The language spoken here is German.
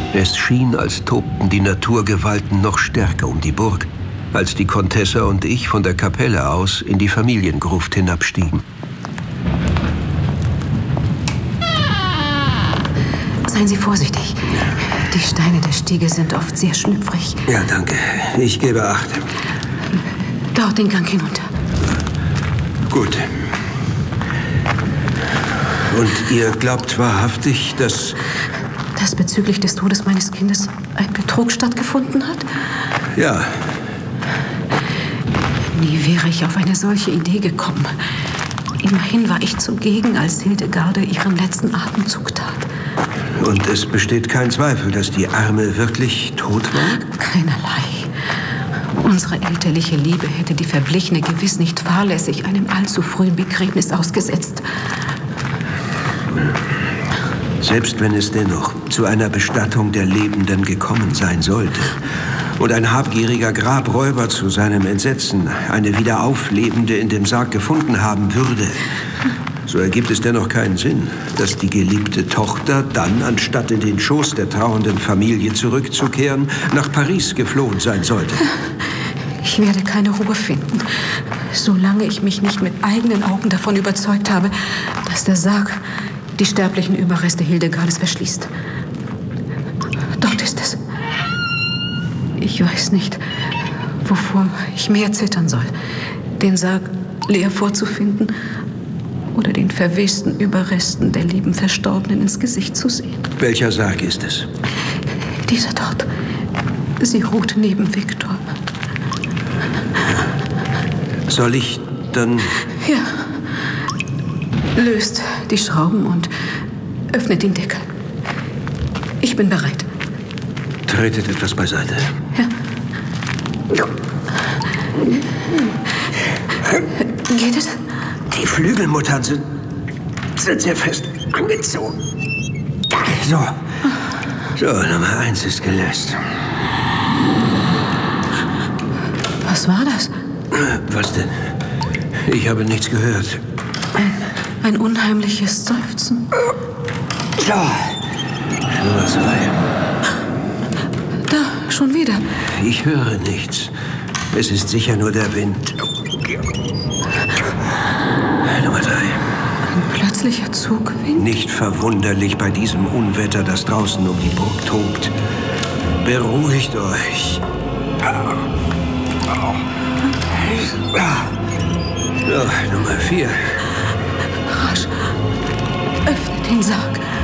Es schien, als tobten die Naturgewalten noch stärker um die Burg, als die Contessa und ich von der Kapelle aus in die Familiengruft hinabstiegen. Seien Sie vorsichtig. Die Steine der Stiege sind oft sehr schlüpfrig. Ja, danke. Ich gebe Acht. Dort den Gang hinunter. Gut. Und ihr glaubt wahrhaftig, dass bezüglich des Todes meines Kindes ein Betrug stattgefunden hat? Ja. Nie wäre ich auf eine solche Idee gekommen. Immerhin war ich zugegen, als Hildegarde ihren letzten Atemzug tat. Und es besteht kein Zweifel, dass die Arme wirklich tot war? Keinerlei. Unsere elterliche Liebe hätte die Verblichene gewiss nicht fahrlässig einem allzu frühen Begräbnis ausgesetzt. Selbst wenn es dennoch zu einer Bestattung der Lebenden gekommen sein sollte und ein habgieriger Grabräuber zu seinem Entsetzen eine wieder auflebende in dem Sarg gefunden haben würde, so ergibt es dennoch keinen Sinn, dass die geliebte Tochter dann, anstatt in den Schoß der trauernden Familie zurückzukehren, nach Paris geflohen sein sollte. Ich werde keine Ruhe finden, solange ich mich nicht mit eigenen Augen davon überzeugt habe, dass der Sarg die sterblichen Überreste Hildegardes verschließt. Dort ist es. Ich weiß nicht, wovor ich mehr zittern soll. Den Sarg leer vorzufinden oder den verwesten Überresten der lieben Verstorbenen ins Gesicht zu sehen. Welcher Sarg ist es? Dieser dort. Sie ruht neben Viktor. Soll ich dann... Ja. Löst die Schrauben und öffnet den Deckel. Ich bin bereit. Tretet etwas beiseite. Ja. Geht es? Die Flügelmuttern sind sehr fest angezogen. So, Nummer 1 ist gelöst. Was war das? Was denn? Ich habe nichts gehört. Ein unheimliches Seufzen. Ja. Nummer 2. Da, schon wieder. Ich höre nichts. Es ist sicher nur der Wind. Nummer 3. Ein plötzlicher Zugwind. Nicht verwunderlich bei diesem Unwetter, das draußen um die Burg tobt. Beruhigt euch. So, Nummer 4. Rasch. Öffne den Sarg.